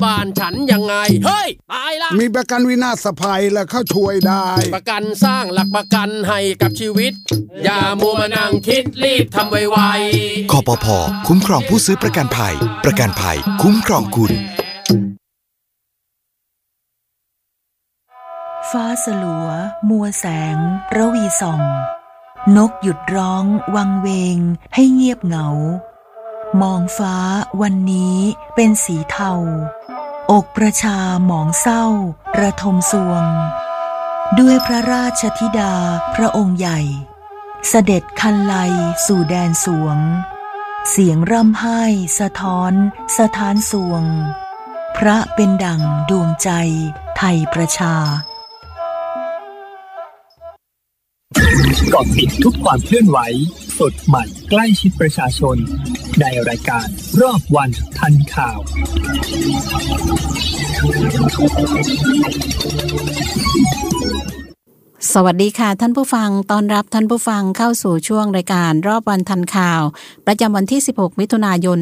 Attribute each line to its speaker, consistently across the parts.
Speaker 1: บ้านฉันยังไงเฮ้ยตายละ
Speaker 2: มีประกันวินาศภัยแล้วเข้าช่วยได้
Speaker 1: ประกันสร้างหลักประกันให้กับชีวิตอย่ามัวมานั่งคิดรีบทำไว
Speaker 3: คปภ.คุ้มครองผู้ซื้อประกันภัยประกันภัยคุ้มครองคุณ
Speaker 4: ฟ้าสลัวมัวแสงระวีส่องนกหยุดร้องวังเวงให้เงียบเหงามองฟ้าวันนี้เป็นสีเทาอกประชาหมองเศร้าระทมสวงด้วยพระราชธิดาพระองค์ใหญ่เสด็จคันไลสู่แดนสวงเสียงร่ำไห้สะท้อนสถานสวงพระเป็นดั่งดวงใจไทยประชา
Speaker 5: เกาะติดทุกความเคลื่อนไหวสดใหม่ใกล้ชิดประชาชนในรายการรอบวันทันข่าว
Speaker 6: สวัสดีค่ะท่านผู้ฟังต้อนรับท่านผู้ฟังเข้าสู่ช่วงรายการรอบวันทันข่าวประจำวันที่16มิถุนายน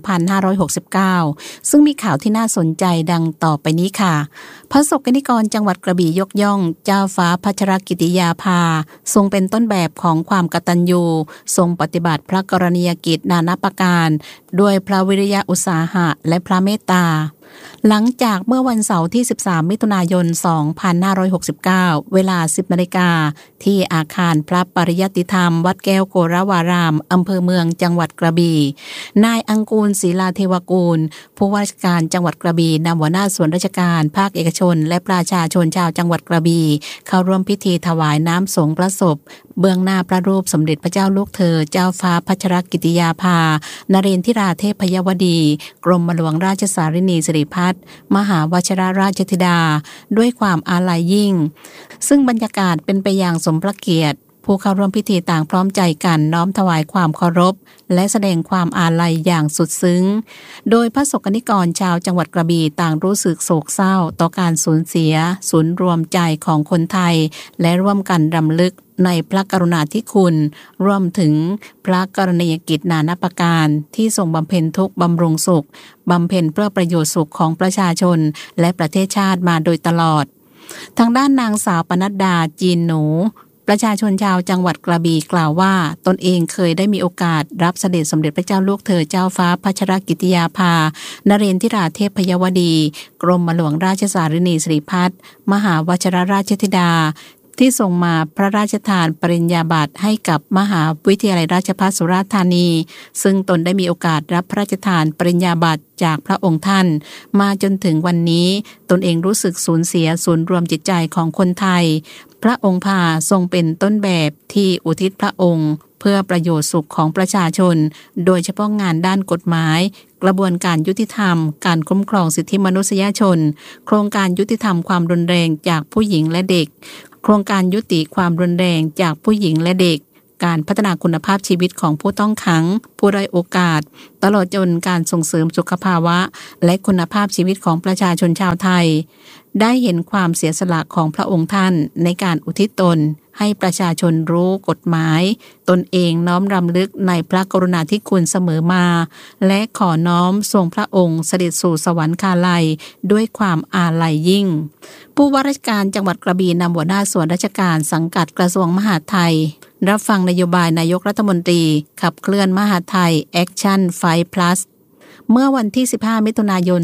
Speaker 6: 2569ซึ่งมีข่าวที่น่าสนใจดังต่อไปนี้ค่ะพระสกนิกรจังหวัดกระบี่ยกย่องเจ้าฟ้าพัชรกิติยาภาทรงเป็นต้นแบบของความกตัญญูทรงปฏิบัติพระกรณียกิจนานาประการด้วยพระวิริยะอุตสาหะและพระเมตตาหลังจากเมื่อวันเสาร์ที่13มิถุนายน2569เวลา 10:00 น.ที่อาคารพระปริยัติธรรมวัดแก้วโกรวารามอำเภอเมืองจังหวัดกระบี่นายอังกูลศรีลาเทวกูลผู้ว่าราชการจังหวัดกระบี่นำหัวหน้าส่วนราชการภาคเอกชนและประชาชนชาวจังหวัดกระบี่เข้าร่วมพิธีถวายน้ำสงฆ์พระศพเบื้องหน้าพระรูปสมเด็จพระเจ้าลูกเธอเจ้าฟ้าพัชรกิติยาภานเรนทิราเทพยวดีกรมหลวงราชสารินีสิริพัฒน์มหาวชิรราชธิดาด้วยความอาลัยยิ่งซึ่งบรรยากาศเป็นไปอย่างสมพระเกียรติผู้เข้าร่วมพิธีต่างพร้อมใจกันน้อมถวายความเคารพและแสดงความอาลัยอย่างสุดซึ้งโดยพระสกนิกรชาวจังหวัดกระบี่ต่างรู้สึกโศกเศร้าต่อการสูญเสียศูนย์รวมใจของคนไทยและร่วมกันรำลึกในพระกรุณาธิคุณรวมถึงพระกรณียกิจนานาประการที่ทรงบำเพ็ญทุกข์บำรุงสุขบำเพ็ญเพื่อประโยชน์สุขของประชาชนและประเทศชาติมาโดยตลอดทางด้านนางสาวปนัดดาจีนหนูประชาชนชาวจังหวัดกระบี่กล่าวว่าตนเองเคยได้มีโอกาสรับเสด็จสมเด็จพระเจ้าลูกเธอเจ้าฟ้าพัชรกิติยาภานเรนทิราเทพยวดีกรมหลวงราชสารินีสิริพัฒน์มหาวชิรราชธิดาที่ส่งมาพระราชทานปริญญาบัตรให้กับมหาวิทยาลัยราชภัฏสุราษฎร์ธานีซึ่งตนได้มีโอกาสรับพระราชทานปริญญาบัตรจากพระองค์ท่านมาจนถึงวันนี้ตนเองรู้สึกสูญเสียศูนย์รวมจิตใจของคนไทยพระองค์พาทรงเป็นต้นแบบที่อุทิศพระองค์เพื่อประโยชน์สุขของประชาชนโดยเฉพาะงานด้านกฎหมายกระบวนการยุติธรรมการคุ้มครองสิทธิมนุษยชนโครงการยุติธรรมความรุนแรงจากผู้หญิงและเด็กโครงการยุติความรุนแรงจากผู้หญิงและเด็กการพัฒนาคุณภาพชีวิตของผู้ต้องขังผู้ด้อยโอกาสตลอดจนการส่งเสริมสุขภาวะและคุณภาพชีวิตของประชาชนชาวไทยได้เห็นความเสียสละของพระองค์ท่านในการอุทิศตนให้ประชาชนรู้กฎหมายตนเองน้อมรำลึกในพระกรุณาธิคุณเสมอมาและขอน้อมทรงพระองค์เสด็จสู่สวรรคาลัยด้วยความอาลัยยิ่งผู้ว่าราชการจังหวัดกระบี่นำหัวหน้าส่วนราชการสังกัดกระทรวงมหาดไทยรับฟังนโยบายนายกรัฐมนตรีขับเคลื่อนมหาดไทย Action Fight Plusเมื่อวันที่15มิถุนายน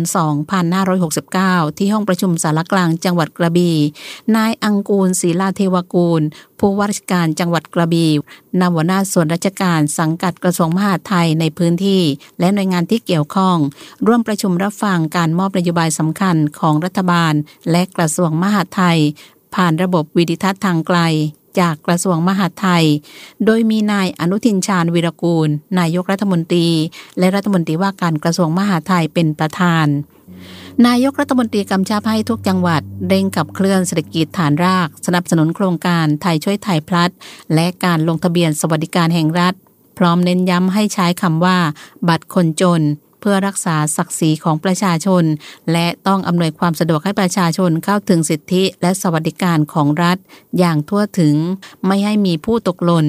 Speaker 6: 2569ที่ห้องประชุมสารกลางจังหวัดกระบี่นายอังกูลศรีลาเทวกูลผู้ว่าราชการจังหวัดกระบี่นำหัวหน้าส่วนราชการสังกัดกระทรวงมหาดไทยในพื้นที่และหน่วยงานที่เกี่ยวข้องร่วมประชุมรับฟังการมอบนโยบายสำคัญของรัฐบาลและกระทรวงมหาดไทยผ่านระบบวิดิทัศน์ทางไกลจากกระทรวงมหาดไทยโดยมีนายอนุทินชาญวีรกูลนายกรัฐมนตรีและรัฐมนตรีว่าการกระทรวงมหาดไทยเป็นประธานนายกรัฐมนตรีกำชับให้ทุกจังหวัดเร่งขับเคลื่อนเศรษฐกิจฐานรากสนับสนุนโครงการไทยช่วยไทยพลัสและการลงทะเบียนสวัสดิการแห่งรัฐพร้อมเน้นย้ำให้ใช้คำว่าบัตรคนจนเพื่อรักษาศักดิ์ศรีของประชาชนและต้องอำนวยความสะดวกให้ประชาชนเข้าถึงสิทธิและสวัสดิการของรัฐอย่างทั่วถึงไม่ให้มีผู้ตกหล่น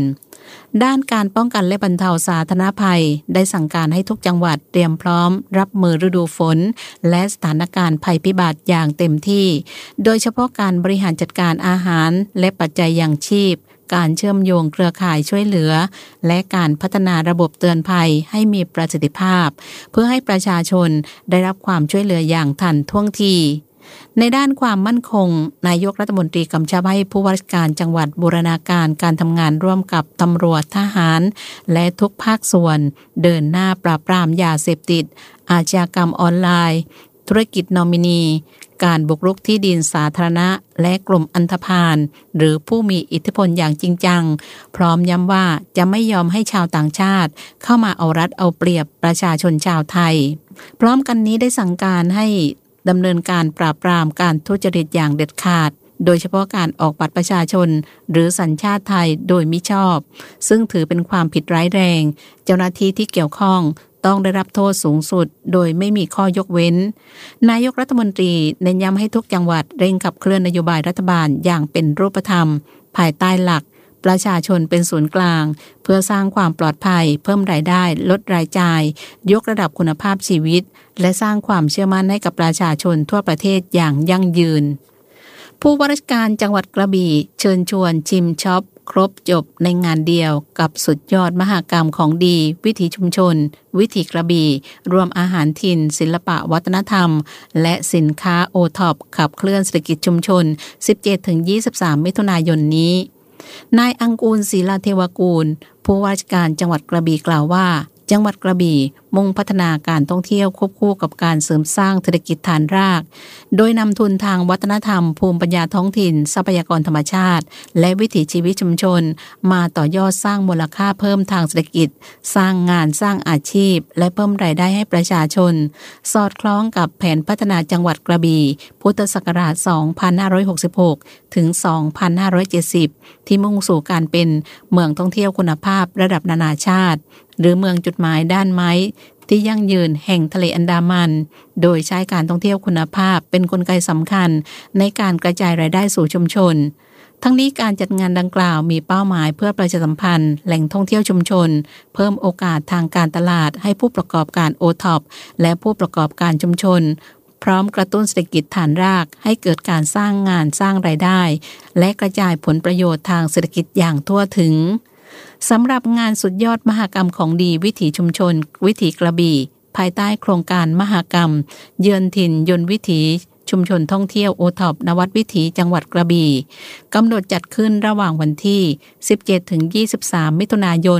Speaker 6: ด้านการป้องกันและบรรเทาสาธารณภัยได้สั่งการให้ทุกจังหวัดเตรียมพร้อมรับมือฤดูฝนและสถานการณ์ภัยพิบัติอย่างเต็มที่โดยเฉพาะการบริหารจัดการอาหารและปัจจัยยังชีพการเชื่อมโยงเครือข่ายช่วยเหลือและการพัฒนาระบบเตือนภัยให้มีประสิทธิภาพเพื่อให้ประชาชนได้รับความช่วยเหลืออย่างทันท่วงทีในด้านความมั่นคงนายกรัฐมนตรีกำชับให้ผู้ว่าราชการจังหวัดบูรณาการการทำงานร่วมกับตำรวจทหารและทุกภาคส่วนเดินหน้าปราบปรามยาเสพติดอาชญากรรมออนไลน์ธุรกิจนอมินีการบุกรุกที่ดินสาธารณะและกลุ่มอันธพาลหรือผู้มีอิทธิพลอย่างจริงจังพร้อมย้ำว่าจะไม่ยอมให้ชาวต่างชาติเข้ามาเอารัดเอาเปรียบประชาชนชาวไทยพร้อมกันนี้ได้สั่งการให้ดำเนินการปราบปรามการทุจริตอย่างเด็ดขาดโดยเฉพาะการออกบัตรประชาชนหรือสัญชาติไทยโดยมิชอบซึ่งถือเป็นความผิดร้ายแรงเจ้าหน้าที่ที่เกี่ยวข้องต้องได้รับโทษสูงสุดโดยไม่มีข้อยกเว้นนายกรัฐมนตรีเน้นย้ำให้ทุกจังหวัดเร่งขับเคลื่อนนโยบายรัฐบาลอย่างเป็นรูปธรรมภายใต้หลักประชาชนเป็นศูนย์กลางเพื่อสร้างความปลอดภัยเพิ่มรายได้ลดรายจ่ายยกระดับคุณภาพชีวิตและสร้างความเชื่อมั่นให้กับประชาชนทั่วประเทศอย่างยั่งยืนผู้ว่าราชการจังหวัดกระบี่เชิญชวนชิมช็อปครบจบในงานเดียวกับสุดยอดมหกรรมของดีวิถีชุมชนวิถีกระบี่รวมอาหารถิ่นศิลปะวัฒนธรรมและสินค้าโอท็อปขับเคลื่อนเศรษฐกิจชุมชน 17-23 มิถุนายนนี้นายอังกูลศรีลาเทวกูลผู้ว่าราชการจังหวัดกระบี่กล่าวว่าจังหวัดกระบี่มุ่งพัฒนาการท่องเที่ยวควบคู่กับการเสริมสร้างเศรษฐกิจฐานรากโดยนำทุนทางวัฒนธรรมภูมิปัญญาท้องถิ่นทรัพยากรธรรมชาติและวิถีชีวิตชุมชนมาต่อยอดสร้างมูลค่าเพิ่มทางเศรษฐกิจสร้างงานสร้างอาชีพและเพิ่มรายได้ให้ประชาชนสอดคล้องกับแผนพัฒนาจังหวัดกระบี่พุทธศักราช 2566 ถึง 2570 ที่มุ่งสู่การเป็นเมืองท่องเที่ยวคุณภาพระดับนานาชาติหรือเมืองจุดหมายด้านไม้ที่ยั่งยืนแห่งทะเลอันดามันโดยใช้การท่องเที่ยวคุณภาพเป็นกลไกสำคัญในการกระจายรายได้สู่ชุมชนทั้งนี้การจัดงานดังกล่าวมีเป้าหมายเพื่อประชาสัมพันธ์แหล่งท่องเที่ยวชุมชนเพิ่มโอกาสทางการตลาดให้ผู้ประกอบการโอท็อปและผู้ประกอบการชุมชนพร้อมกระตุ้นเศรษฐกิจฐานรากให้เกิดการสร้างงานสร้างรายได้และกระจายผลประโยชน์ทางเศรษฐกิจอย่างทั่วถึงสำหรับงานสุดยอดมหกรรมของดีวิถีชุมชนวิถีกระบี่ภายใต้โครงการมหกรรมเยือนถิ่นยนต์วิถีชุมชนท่องเที่ยวโอท็อปนวัดวิถีจังหวัดกระบี่กำหนดจัดขึ้นระหว่างวันที่ 17-23 มิถุนายน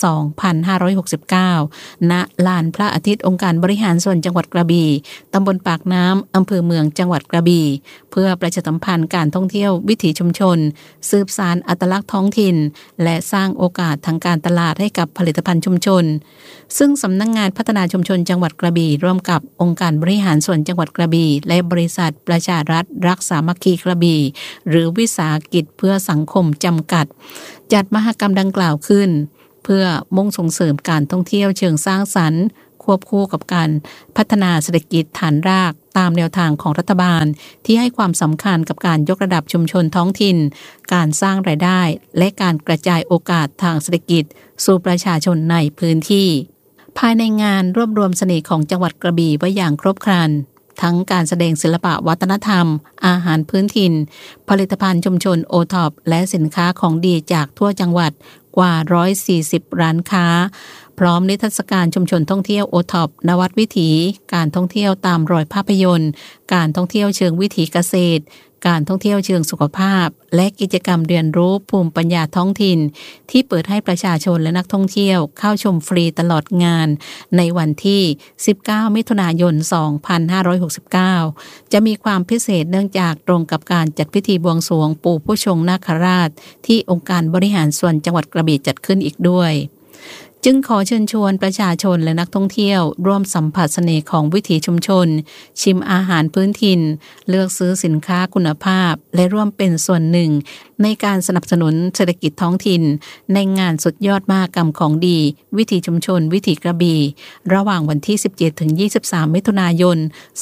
Speaker 6: 2569 ณ ลานพระอาทิตย์องค์การบริหารส่วนจังหวัดกระบี่ตำบลปากน้ำอำเภอเมืองจังหวัดกระบี่เพื่อประชาสัมพันธ์การท่องเที่ยววิถีชุมชนสืบสานอัตลักษณ์ท้องถิ่นและสร้างโอกาสทางการตลาดให้กับผลิตภัณฑ์ชุมชนซึ่งสำนักงานพัฒนาชุมชนจังหวัดกระบี่ร่วมกับองค์การบริหารส่วนจังหวัดกระบี่และบริษัทประชารัฐรักสามัคคีกระบี่หรือวิสาหกิจเพื่อสังคมจำกัดจัดมหกรรมดังกล่าวขึ้นเพื่อมุ่งส่งเสริมการท่องเที่ยวเชิงสร้างสรรค์ควบคู่กับการพัฒนาเศรษฐกิจฐานรากตามแนวทางของรัฐบาลที่ให้ความสำคัญกับการยกระดับชุมชนท้องถิ่นการสร้างรายได้และการกระจายโอกาสทางเศรษฐกิจสู่ประชาชนในพื้นที่ภายในงานรวบรวมเสน่ห์ของจังหวัดกระบี่ไว้อย่างครบครันทั้งการแสดงศิลปะวัฒนธรรมอาหารพื้นถิ่นผลิตภัณฑ์ชุมชนโอท็อปและสินค้าของดีจากทั่วจังหวัดกว่า140ร้านค้าพร้อมนิทรรศการชุมชนท่องเที่ยวโอท็อปนวัดวิถีการท่องเที่ยวตามรอยภาพยนตร์การท่องเที่ยวเชิงวิถีเกษตรการท่องเที่ยวเชิงสุขภาพและกิจกรรมเรียนรู้ภูมิปัญญาท้องถิ่นที่เปิดให้ประชาชนและนักท่องเที่ยวเข้าชมฟรีตลอดงานในวันที่19มิถุนายน 2569จะมีความพิเศษเนื่องจากตรงกับการจัดพิธีบวงสรวงปู่ผู้ชงนาคราชที่องค์การบริหารส่วนจังหวัดกระบี่จัดขึ้นอีกด้วยจึงขอเชิญชวนประชาชนและนักท่องเที่ยวร่วมสัมผัสเสน่ห์ของวิถีชุมชนชิมอาหารพื้นถิ่นเลือกซื้อสินค้าคุณภาพและร่วมเป็นส่วนหนึ่งในการสนับสนุนเศรษฐกิจท้องถิ่นในงานสุดยอดมหกรรมของดีวิถีชุมชนวิถีกระบี่ระหว่างวันที่ 17-23 มิถุนายน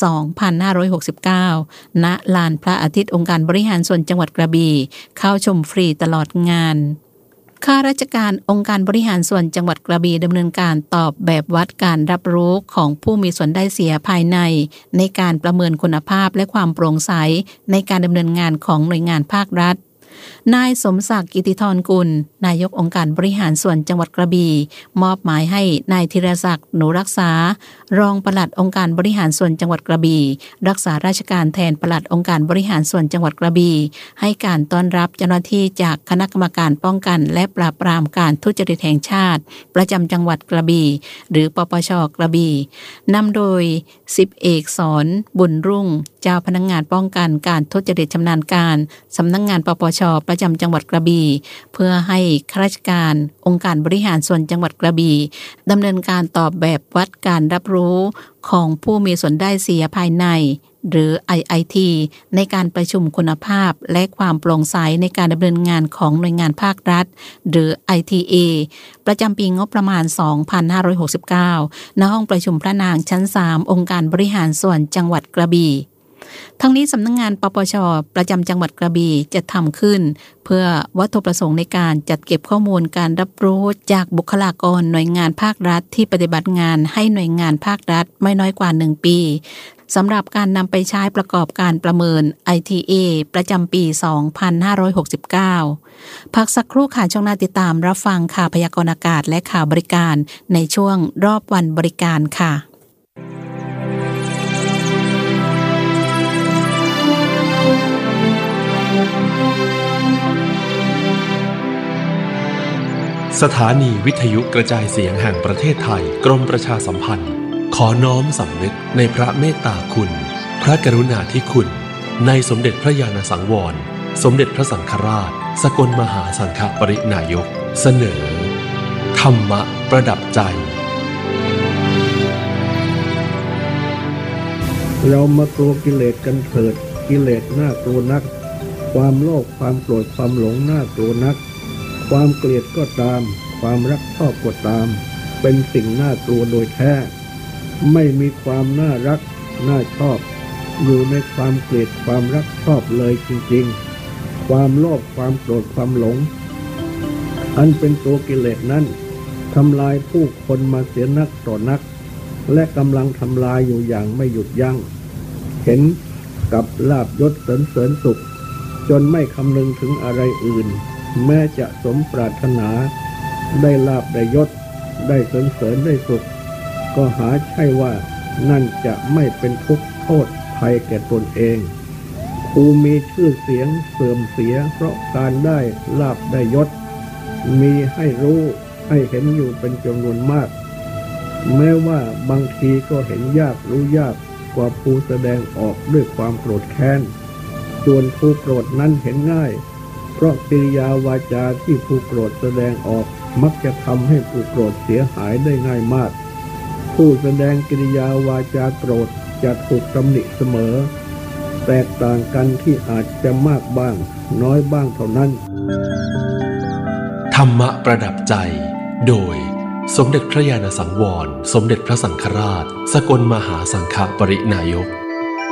Speaker 6: 2569 ณ ลานพระอาทิตย์องค์การบริหารส่วนจังหวัดกระบี่เข้าชมฟรีตลอดงานข้าราชการองค์การบริหารส่วนจังหวัดกระบี่ดำเนินการตอบแบบวัดการรับรู้ของผู้มีส่วนได้เสียภายในการประเมินคุณภาพและความโปร่งใสในการดำเนินงานของหน่วยงานภาครัฐนายสมศักดิ์กิติธรกุลนายกองค์การบริหารส่วนจังหวัดกระบี่มอบหมายให้นายธีรศักดิ์หนูรักษารองปลัดองค์การบริหารส่วนจังหวัดกระบี่รักษาราชการแทนปลัดองค์การบริหารส่วนจังหวัดกระบี่ให้การต้อนรับเจ้าหน้าที่จากคณะกรรมการป้องกันและปราบปรามการทุจริตแห่งชาติประจำจังหวัดกระบี่หรือปปช.กระบี่นำโดย10 เอกสอนบุญรุ่งเจ้าพนักงานป้องกันการทุจริตชำนาญการสำนักงานปปช.ประจำจังหวัดกระบี่เพื่อให้ข้าราชการองค์การบริหารส่วนจังหวัดกระบี่ดำเนินการตอบแบบวัดการรับรู้ของผู้มีส่วนได้เสียภายในหรือ IIT ในการประชุมคุณภาพและความโปร่งใสในการดำเนินงานของหน่วยงานภาครัฐหรือ ITA ประจำปีงบประมาณ 2569 ณ ห้องประชุมพระนางชั้น 3 องค์การบริหารส่วนจังหวัดกระบี่ทั้งนี้สำนักงานปปช.ประจำจังหวัดกระบี่จะทำขึ้นเพื่อวัตถุประสงค์ในการจัดเก็บข้อมูลการรับรู้จากบุคลากรหน่วยงานภาครัฐที่ปฏิบัติงานให้หน่วยงานภาครัฐไม่น้อยกว่า1 ปีสำหรับการนำไปใช้ประกอบการประเมิน ITA ประจำปี 2569 พักสักครู่ค่ะช่วงหน้าติดตามรับฟังข่าวพยากรณ์อากาศและข่าวบริการในช่วงรอบวันบริการค่ะ
Speaker 7: สถานีวิทยุกระจายเสียงแห่งประเทศไทยกรมประชาสัมพันธ์ขอน้อมสำนึกในพระเมตตาคุณพระกรุณาธิคุณในสมเด็จพระญาณสังวรสมเด็จพระสังฆราชสกลมหาสังฆปรินายกเสนอธรรมะประดับใจ
Speaker 8: เรามากลัวกิเลสกันเถิดกิเลสน่ากลัวนักความโลภความโกรธความหลงน่ากลัวนักความเกลียดก็ตามความรักชอบก็ตามเป็นสิ่งน่ากลัวโดยแท้ไม่มีความน่ารักน่าชอบอยู่ในความเกลียดความรักชอบเลยจริงๆความโลภความโกรธความหลงอันเป็นตัวกิเลสนั้นทำลายผู้คนมาเสียนักต่อนักและกำลังทำลายอยู่อย่างไม่หยุดยั้งเห็นกับลาภยศสรรเสริญสุขจนไม่คำนึงถึงอะไรอื่นแม้จะสมปรารถนาได้ลาภได้ยศได้สรรเสริญได้สุขก็หาใช่ว่านั่นจะไม่เป็นทุกข์โทษภัยแก่ตนเองผู้มีชื่อเสียงเสื่อมเสียเพราะการได้ลาภได้ยศมีให้รู้ให้เห็นอยู่เป็นจำนวนมากแม้ว่าบางทีก็เห็นยากรู้ยากกว่าผู้แสดงออกด้วยความโกรธแค้นส่วนผู้โกรธนั้นเห็นง่ายเพราะกิริยาวาจาที่ผู้โกรธแสดงออกมักจะทำให้ผู้โกรธเสียหายได้ง่ายมากผู้แสดงกิริยาวาจาโกรธจะถูกตำหนิเสมอแตกต่างกันที่อาจจะมากบ้างน้อยบ้างเท่านั้น
Speaker 7: ธรรมะประดับใจโดยสมเด็จพระญาณสังวรสมเด็จพระสังฆราชสกลมหาสังฆปรินายก